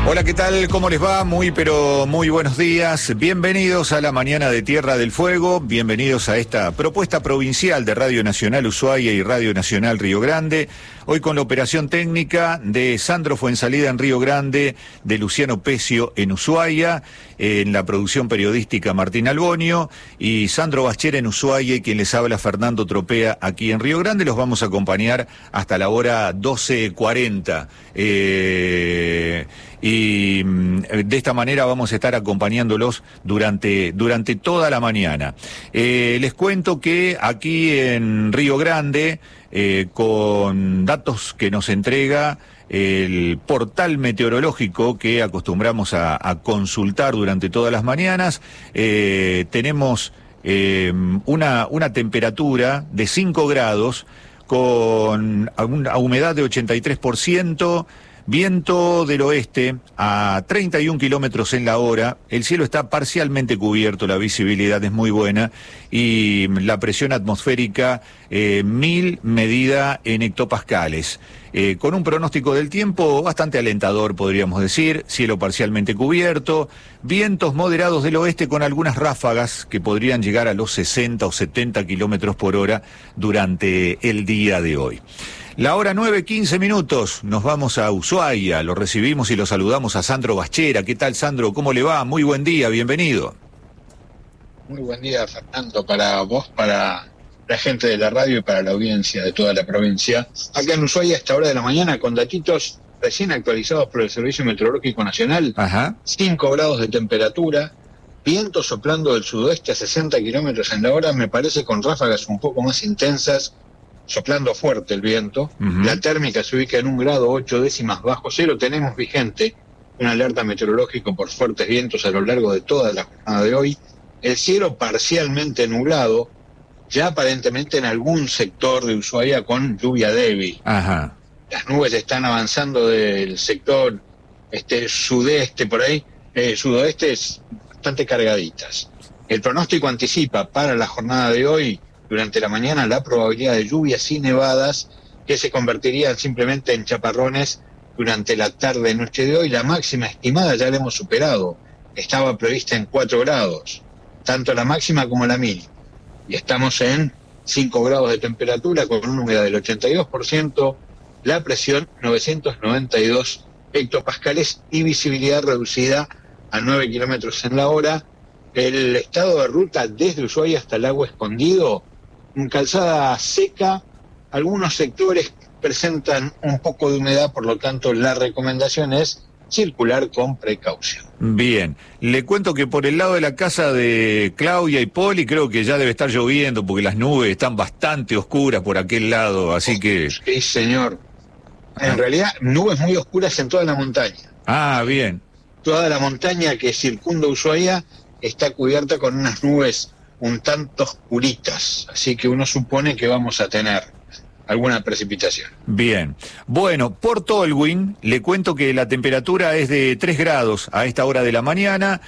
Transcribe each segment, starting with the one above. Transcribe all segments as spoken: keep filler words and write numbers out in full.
Hola, ¿qué tal? ¿Cómo les va? Muy, pero muy buenos días. Bienvenidos a la mañana de Tierra del Fuego. Bienvenidos a esta propuesta provincial de Radio Nacional Ushuaia y Radio Nacional Río Grande. Hoy con la operación técnica de Sandro Fuensalida en Río Grande, de Luciano Pecio en Ushuaia, en la producción periodística Martín Albonio y Sandro Bachera en Ushuaia, y quien les habla Fernando Tropea aquí en Río Grande. Los vamos a acompañar hasta la hora doce cuarenta. Eh... Y de esta manera vamos a estar acompañándolos durante, durante toda la mañana. Eh, les cuento que aquí en Río Grande, eh, con datos que nos entrega el portal meteorológico que acostumbramos a, a consultar durante todas las mañanas, eh, tenemos eh, una, una temperatura de cinco grados con una humedad de ochenta y tres por ciento, viento del oeste a treinta y un kilómetros en la hora, el cielo está parcialmente cubierto, la visibilidad es muy buena y la presión atmosférica eh, mil medida en hectopascales. Eh, con un pronóstico del tiempo bastante alentador, podríamos decir, cielo parcialmente cubierto, vientos moderados del oeste con algunas ráfagas que podrían llegar a los sesenta o setenta kilómetros por hora durante el día de hoy. La hora nueve, quince minutos, nos vamos a Ushuaia, lo recibimos y lo saludamos a Sandro Bachera. ¿Qué tal, Sandro? ¿Cómo le va? Muy buen día, bienvenido. Muy buen día, Fernando, para vos, para la gente de la radio y para la audiencia de toda la provincia. Acá en Ushuaia, a esta hora de la mañana, con datitos recién actualizados por el Servicio Meteorológico Nacional. Ajá. cinco grados de temperatura, viento soplando del sudoeste a sesenta kilómetros en la hora, me parece con ráfagas un poco más intensas, soplando fuerte el viento. Uh-huh. La térmica se ubica en un grado ocho décimas bajo cero. Tenemos vigente una alerta meteorológica por fuertes vientos a lo largo de toda la jornada de hoy. El cielo parcialmente nublado, ya aparentemente en algún sector de Ushuaia con lluvia débil. Uh-huh. Las nubes están avanzando del sector este sudeste por ahí, eh, sudoeste, bastante cargaditas. El pronóstico anticipa para la jornada de hoy, durante la mañana, la probabilidad de lluvias y nevadas que se convertirían simplemente en chaparrones durante la tarde-noche de hoy. La máxima estimada ya la hemos superado, estaba prevista en cuatro grados, tanto la máxima como la mínima. Y estamos en cinco grados de temperatura con una humedad del ochenta y dos por ciento, la presión novecientos noventa y dos hectopascales y visibilidad reducida a nueve kilómetros en la hora. El estado de ruta desde Ushuaia hasta el Lago Escondido, calzada seca, algunos sectores presentan un poco de humedad, por lo tanto la recomendación es circular con precaución. Bien, le cuento que por el lado de la casa de Claudia y Poli creo que ya debe estar lloviendo porque las nubes están bastante oscuras por aquel lado, así que... Sí, señor. En ah. realidad, nubes muy oscuras en toda la montaña. Ah, bien. Toda la montaña que circunda Ushuaia está cubierta con unas nubes un tanto oscuritas, así que uno supone que vamos a tener alguna precipitación. Bien, bueno, por Tolwyn le cuento que la temperatura es de tres grados a esta hora de la mañana.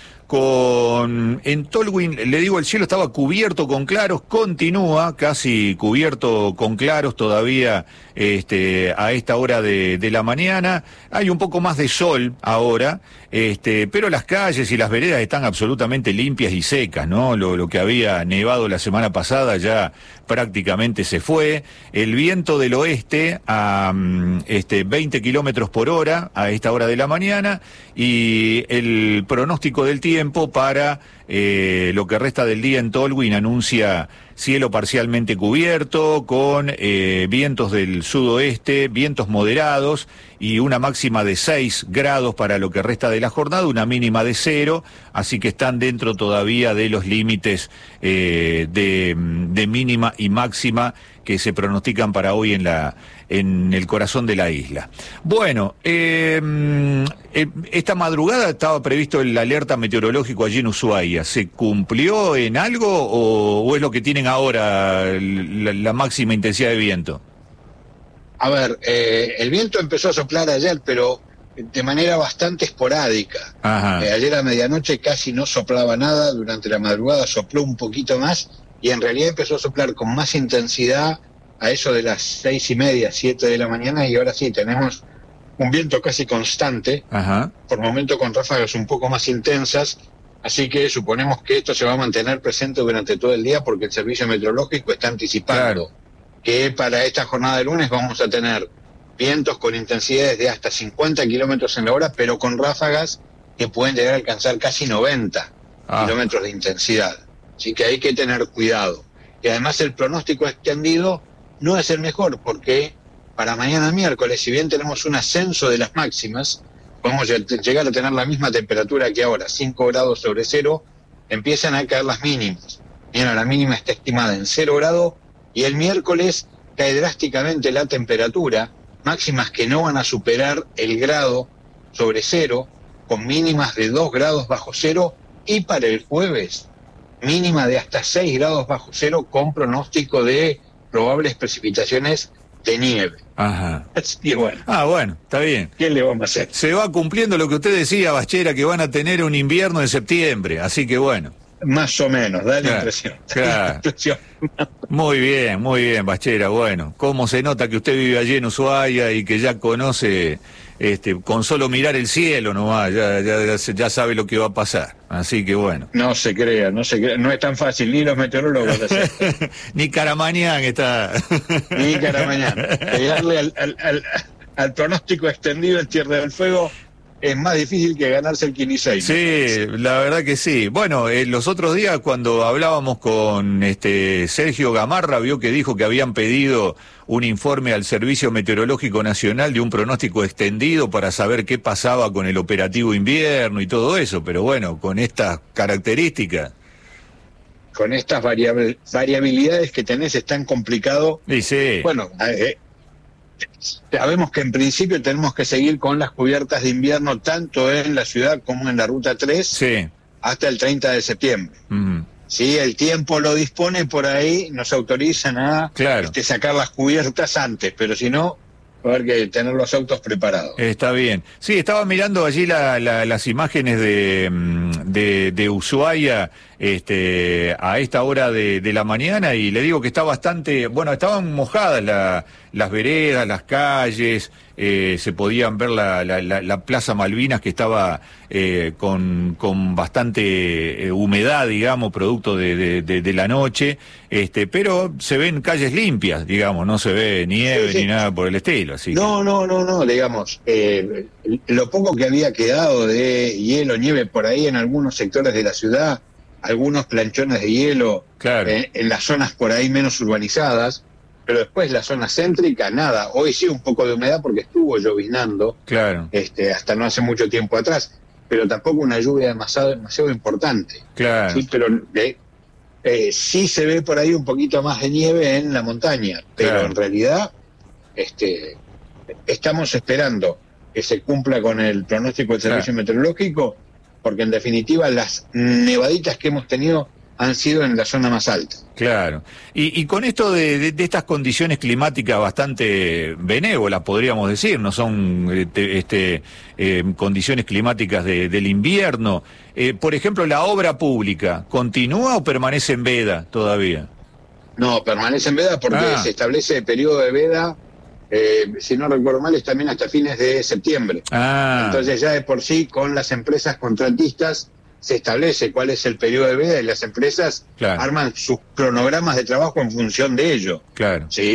Con en Tolwyn, le digo, el cielo estaba cubierto con claros, continúa casi cubierto con claros todavía este, a esta hora de, de la mañana. Hay un poco más de sol ahora, este, pero las calles y las veredas están absolutamente limpias y secas, ¿no? Lo, lo que había nevado la semana pasada ya prácticamente se fue. El viento del oeste a este, veinte kilómetros por hora a esta hora de la mañana, y el pronóstico del tiempo para eh, lo que resta del día en Tolwyn anuncia cielo parcialmente cubierto con eh, vientos del sudoeste, vientos moderados y una máxima de seis grados para lo que resta de la jornada, una mínima de cero, así que están dentro todavía de los límites eh, de, de mínima y máxima que se pronostican para hoy en la en el corazón de la isla. Bueno, eh, eh, esta madrugada estaba previsto el alerta meteorológico allí en Ushuaia. ¿Se cumplió en algo o, o es lo que tienen ahora, la, la máxima intensidad de viento? A ver, eh, el viento empezó a soplar ayer, pero de manera bastante esporádica. Eh, ayer a medianoche casi no soplaba nada, durante la madrugada sopló un poquito más y en realidad empezó a soplar con más intensidad a eso de las seis y media, siete de la mañana, y ahora sí tenemos un viento casi constante, Ajá. por momentos con ráfagas un poco más intensas, así que suponemos que esto se va a mantener presente durante todo el día porque el servicio meteorológico está anticipando Claro. que para esta jornada de lunes vamos a tener vientos con intensidades de hasta cincuenta kilómetros en la hora, pero con ráfagas que pueden llegar a alcanzar casi noventa Ah. kilómetros de intensidad. Así que hay que tener cuidado. Y además el pronóstico extendido no es el mejor porque para mañana miércoles, si bien tenemos un ascenso de las máximas, podemos llegar a tener la misma temperatura que ahora, cinco grados sobre cero, empiezan a caer las mínimas. Mira, la mínima está estimada en cero grados y el miércoles cae drásticamente la temperatura, máximas que no van a superar el grado sobre cero, con mínimas de dos grados bajo cero, y para el jueves, mínima de hasta seis grados bajo cero, con pronóstico de probables precipitaciones de nieve. Ajá. Así que bueno, Ah, bueno, está bien. ¿qué le vamos a hacer? Se va cumpliendo lo que usted decía, Bachera, que van a tener un invierno en septiembre, así que bueno. Más o menos, da la Claro, impresión. da claro. la impresión. Muy bien, muy bien, Bachera, bueno. Cómo se nota que usted vive allí en Ushuaia y que ya conoce, este, con solo mirar el cielo nomás, ya, ya, ya, se- ya sabe lo que va a pasar. Así que bueno. No se crea, no se crea, no es tan fácil, ni los meteorólogos hacer. Ni Caramañán está. Ni Caramañán. Pegarle al, al, al, al pronóstico extendido en Tierra del Fuego es más difícil que ganarse el quiniseis. Sí, la verdad que sí. Bueno, eh, los otros días cuando hablábamos con este Sergio Gamarra, vio que dijo que habían pedido un informe al Servicio Meteorológico Nacional de un pronóstico extendido para saber qué pasaba con el operativo invierno y todo eso, pero bueno, con estas características. Con estas variabil- variabilidades que tenés es tan complicado. Y sí, Bueno, eh, sabemos que en principio tenemos que seguir con las cubiertas de invierno tanto en la ciudad como en la Ruta tres sí. hasta el treinta de septiembre. Mm, Si el tiempo lo dispone, por ahí nos autorizan a Claro. este, sacar las cubiertas antes, pero si no, va a haber que tener los autos preparados. está bien. Sí, estaba mirando allí la- la- las imágenes de, mm, de, de Ushuaia este, a esta hora de, de la mañana y le digo que está bastante, bueno, estaban mojadas la- las veredas, las calles, eh, se podían ver la, la- la- la Plaza Malvinas que estaba eh, con, con bastante eh, humedad, digamos, producto de, de- de- de la noche, este, pero se ven calles limpias, digamos, no se ve nieve Sí, sí. ni nada por el estilo. Así que- No, no, no, no, digamos, eh, lo poco que había quedado de hielo, nieve por ahí en algunos sectores de la ciudad, algunos planchones de hielo Claro. eh, en las zonas por ahí menos urbanizadas, pero después la zona céntrica, nada. Hoy sí un poco de humedad porque estuvo llovinando Claro, este, hasta no hace mucho tiempo atrás, pero tampoco una lluvia demasiado, demasiado importante. claro, Sí, pero eh, eh, sí se ve por ahí un poquito más de nieve en la montaña, pero Claro. en realidad este, estamos esperando que se cumpla con el pronóstico del servicio Claro. meteorológico, porque en definitiva las nevaditas que hemos tenido han sido en la zona más alta. claro. Y, y con esto de, de- de estas condiciones climáticas bastante benévolas, podríamos decir, no son este, este, eh, condiciones climáticas de- del invierno. Eh, por ejemplo, la obra pública, ¿continúa o permanece en veda todavía? No, permanece en veda porque Ah. se establece el periodo de veda, eh, si no recuerdo mal, es también hasta fines de septiembre. Ah, Entonces ya de por sí con las empresas contratistas se establece cuál es el periodo de veda y las empresas Claro. arman sus cronogramas de trabajo en función de ello. claro, ¿Sí?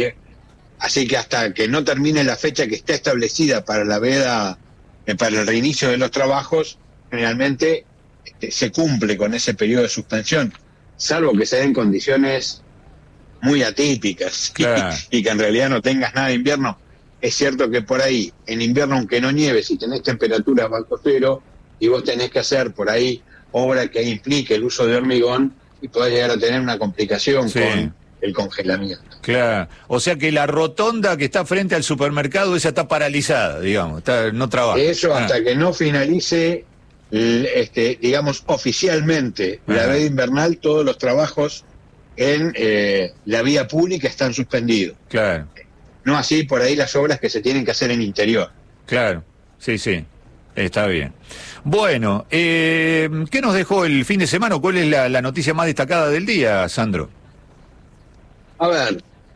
Así que hasta que no termine la fecha que está establecida para la veda, eh, para el reinicio de los trabajos, generalmente este, se cumple con ese periodo de suspensión, salvo que se den condiciones muy atípicas Claro. y que en realidad no tengas nada de invierno. Es cierto que por ahí, en invierno, aunque no nieve, si tenés temperaturas bajo cero y vos tenés que hacer por ahí obra que implique el uso de hormigón, y podés llegar a tener una complicación Sí. con el congelamiento. claro. O sea que la rotonda que está frente al supermercado, esa está paralizada, digamos, está, no trabaja. Eso Ah, hasta que no finalice, l- este, digamos, oficialmente la Ajá. veda invernal, todos los trabajos en eh, la vía pública están suspendidos. Claro. No así por ahí las obras que se tienen que hacer en interior. Claro, sí, sí, está bien. Bueno, eh, ¿qué nos dejó el fin de semana? ¿Cuál es la, la noticia más destacada del día, Sandro? A ver,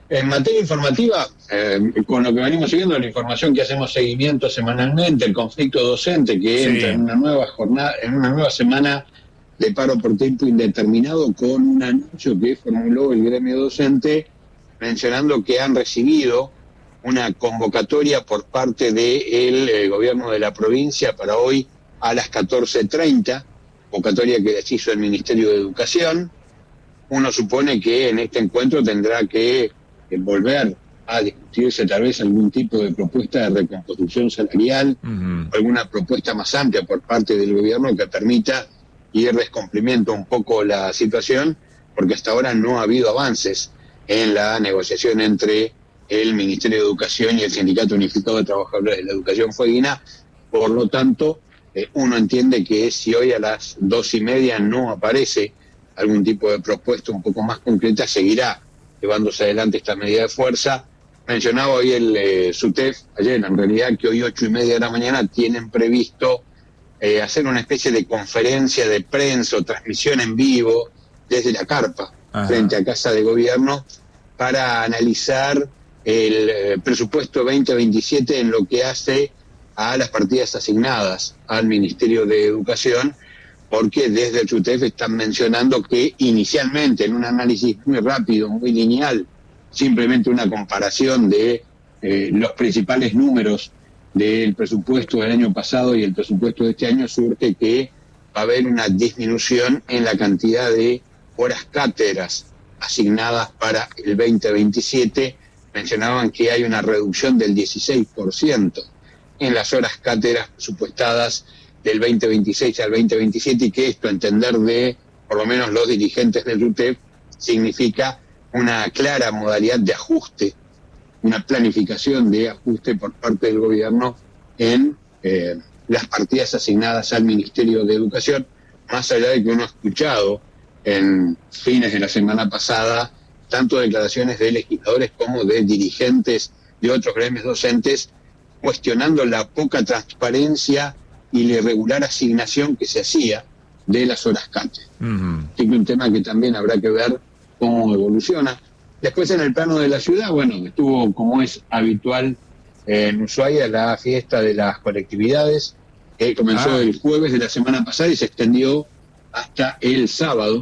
En materia informativa, eh, con lo que venimos siguiendo, la información que hacemos seguimiento semanalmente, el conflicto docente que sí. entra en una nueva jornada, en una nueva semana de paro por tiempo indeterminado, con un anuncio que formuló el gremio docente mencionando que han recibido una convocatoria por parte del eh, gobierno de la provincia para hoy a las catorce treinta, convocatoria que les hizo el Ministerio de Educación. Uno supone que en este encuentro tendrá que volver a discutirse tal vez algún tipo de propuesta de recomposición salarial, uh-huh. alguna propuesta más amplia por parte del gobierno que permita ir descomprimiendo un poco la situación, porque hasta ahora no ha habido avances en la negociación entre el Ministerio de Educación y el Sindicato Unificado de Trabajadores de la Educación Fueguina. Por lo tanto, eh, uno entiende que si hoy a las dos y media no aparece algún tipo de propuesta un poco más concreta, seguirá llevándose adelante esta medida de fuerza. Mencionaba hoy el eh, SUTEF, ayer en realidad, que hoy ocho y media de la mañana tienen previsto eh, hacer una especie de conferencia de prensa o transmisión en vivo desde la carpa, Ajá. frente a Casa de Gobierno, para analizar el eh, presupuesto veinte veintisiete en lo que hace a las partidas asignadas al Ministerio de Educación, porque desde el SUTEF están mencionando que inicialmente, en un análisis muy rápido, muy lineal, simplemente una comparación de eh, los principales números del presupuesto del año pasado y el presupuesto de este año, surge que va a haber una disminución en la cantidad de horas cátedras asignadas para el veinte veintisiete. Mencionaban que hay una reducción del dieciséis por ciento en las horas cátedras presupuestadas del veinte veintiséis al veinte veintisiete, y que esto, a entender de por lo menos los dirigentes del SUTEF, significa una clara modalidad de ajuste, una planificación de ajuste por parte del gobierno en eh, las partidas asignadas al Ministerio de Educación, más allá de que uno ha escuchado en fines de la semana pasada tanto declaraciones de legisladores como de dirigentes de otros gremios docentes cuestionando la poca transparencia y la irregular asignación que se hacía de las horas cátedras. Uh-huh. Así que un tema que también habrá que ver cómo evoluciona. Después, en el plano de la ciudad, bueno, estuvo, como es habitual en Ushuaia, la fiesta de las colectividades, que comenzó ah. el jueves de la semana pasada y se extendió hasta el sábado,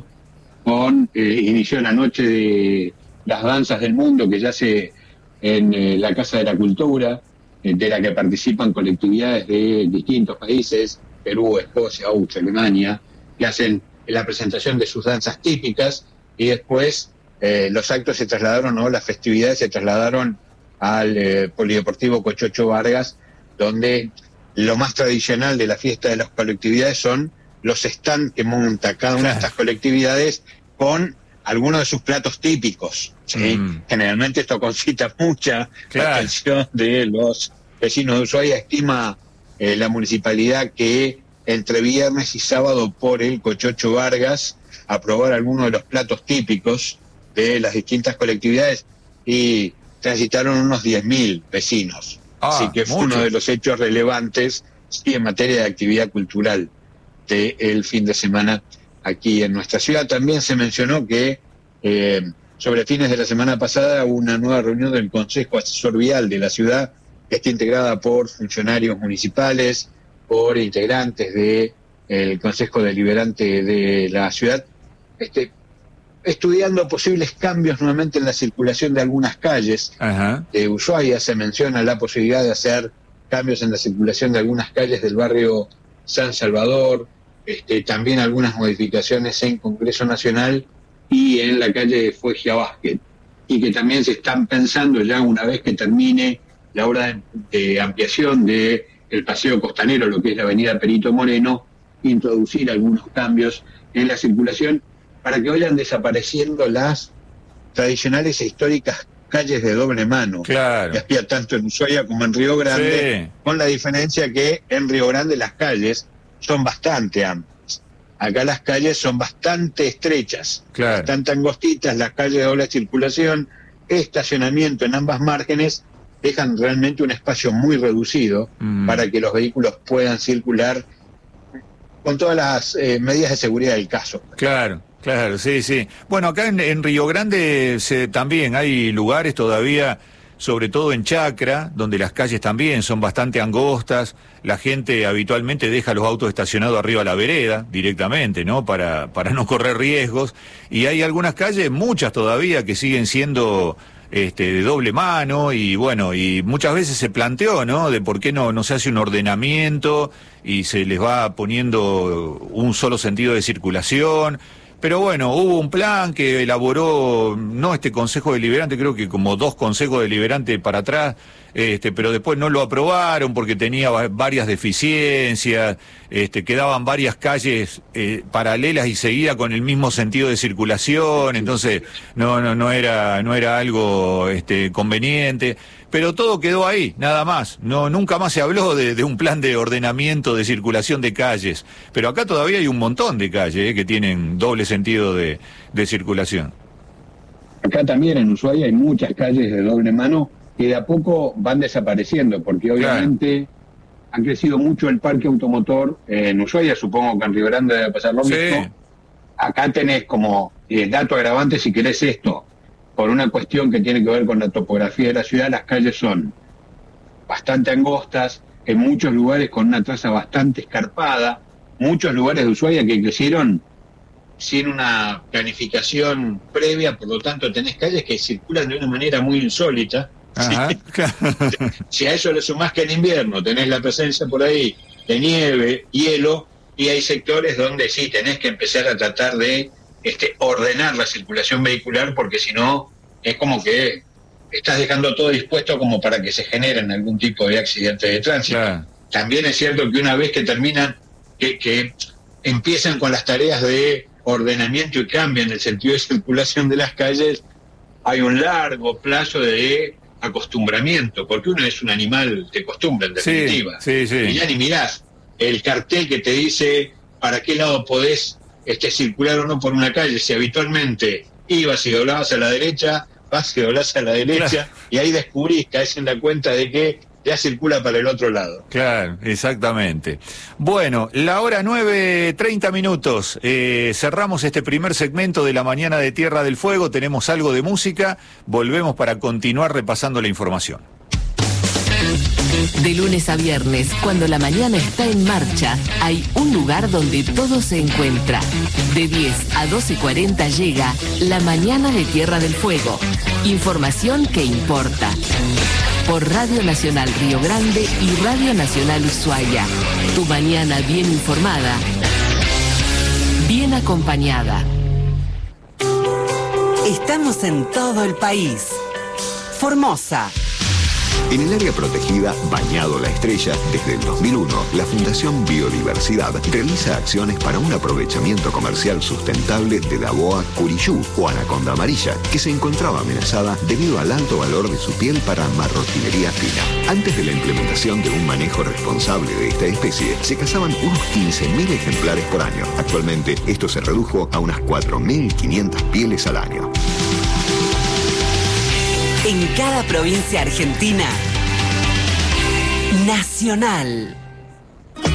con eh, inició la noche de las danzas del mundo, que ya se en eh, la Casa de la Cultura, eh, de la que participan colectividades de distintos países, Perú, Escocia, Austria, Alemania, que hacen la presentación de sus danzas típicas, y después eh, los actos se trasladaron, o las festividades se trasladaron al eh, Polideportivo Cochocho Vargas, donde lo más tradicional de la fiesta de las colectividades son los stands que monta cada una de estas colectividades con algunos de sus platos típicos, ¿sí? Mm. Generalmente esto concita mucha claro. atención de los vecinos de Ushuaia. Estima eh, la municipalidad que entre viernes y sábado por el Cochocho Vargas aprobar algunos de los platos típicos de las distintas colectividades, y transitaron unos diez mil vecinos. Ah, Así que fue mucho. uno de los hechos relevantes, sí, en materia de actividad cultural del fin de semana aquí en nuestra ciudad. También se mencionó que eh, sobre fines de la semana pasada hubo una nueva reunión del Consejo Asesor Vial de la ciudad, que está integrada por funcionarios municipales, por integrantes del de Consejo Deliberante de la ciudad, este, estudiando posibles cambios nuevamente en la circulación de algunas calles Ajá. de Ushuaia. Se menciona la posibilidad de hacer cambios en la circulación de algunas calles del barrio San Salvador, este, también algunas modificaciones en Congreso Nacional y en la calle Fuegia Vázquez, y que también se están pensando, ya una vez que termine la obra de, de ampliación del Paseo Costanero, lo que es la avenida Perito Moreno, introducir algunos cambios en la circulación para que vayan desapareciendo las tradicionales e históricas calles de doble mano, claro. que había tanto en Ushuaia como en Río Grande, sí. con la diferencia que en Río Grande las calles son bastante amplias. Acá las calles son bastante estrechas, claro. bastante angostitas, las calles de doble circulación, estacionamiento en ambas márgenes, dejan realmente un espacio muy reducido mm. para que los vehículos puedan circular con todas las eh, medidas de seguridad del caso. Claro. Claro, sí, sí. Bueno, acá en, en Río Grande se, también hay lugares todavía, sobre todo en Chacra, donde las calles también son bastante angostas. La gente habitualmente deja los autos estacionados arriba a la vereda directamente, ¿no? Para, para no correr riesgos. Y hay algunas calles, muchas todavía, que siguen siendo este, de doble mano, y bueno, y muchas veces se planteó, ¿no? De por qué no, no se hace un ordenamiento y se les va poniendo un solo sentido de circulación. Pero bueno, hubo un plan que elaboró, no este Consejo Deliberante, creo que como dos consejos deliberantes para atrás, este, pero después no lo aprobaron porque tenía varias deficiencias, este, quedaban varias calles eh, paralelas y seguidas con el mismo sentido de circulación, entonces no, no, no era, no era algo este, conveniente. Pero todo quedó ahí, nada más. No, nunca más se habló de, de un plan de ordenamiento de circulación de calles. Pero acá todavía hay un montón de calles eh, que tienen doble sentido de, de circulación. Acá también en Ushuaia hay muchas calles de doble mano que de a poco van desapareciendo, porque obviamente claro, han crecido mucho el parque automotor. Eh, en Ushuaia, supongo que en Río Grande debe pasar lo mismo. Sí. Acá tenés como eh, dato agravante, si querés esto, por una cuestión que tiene que ver con la topografía de la ciudad, las calles son bastante angostas, en muchos lugares con una traza bastante escarpada, muchos lugares de Ushuaia que crecieron sin una planificación previa, por lo tanto tenés calles que circulan de una manera muy insólita. Ajá. Si a eso le sumás que en invierno tenés la presencia por ahí de nieve, hielo, y hay sectores donde sí tenés que empezar a tratar de Este, ordenar la circulación vehicular, porque si no es como que estás dejando todo dispuesto como para que se generen algún tipo de accidente de tránsito. Claro. También es cierto que una vez que terminan, que, que empiezan con las tareas de ordenamiento y cambian el sentido de circulación de las calles, hay un largo plazo de acostumbramiento, porque uno es un animal de costumbre, en definitiva. Sí, sí, sí. Y ya ni mirás el cartel que te dice para qué lado podés Este, circular o no por una calle. Si habitualmente ibas y doblabas a la derecha, vas y doblás a la derecha, claro, y ahí descubrís, caes en la cuenta de que ya circula para el otro lado. Claro, exactamente. Bueno, la hora nueve, treinta minutos. Eh, cerramos este primer segmento de la mañana de Tierra del Fuego. Tenemos algo de música. Volvemos para continuar repasando la información. De lunes a viernes, cuando la mañana está en marcha, hay un lugar donde todo se encuentra. De diez a doce y cuarenta llega La Mañana de Tierra del Fuego. Información que importa. Por Radio Nacional Río Grande y Radio Nacional Ushuaia. Tu mañana bien informada, bien acompañada. Estamos en todo el país. Formosa. En el área protegida Bañado La Estrella, desde el dos mil uno, la Fundación Biodiversidad realiza acciones para un aprovechamiento comercial sustentable de la boa curiyú o anaconda amarilla, que se encontraba amenazada debido al alto valor de su piel para marroquinería fina. Antes de la implementación de un manejo responsable de esta especie, se cazaban unos quince mil ejemplares por año. Actualmente, esto se redujo a unas cuatro mil quinientas pieles al año. En cada provincia argentina, Nacional.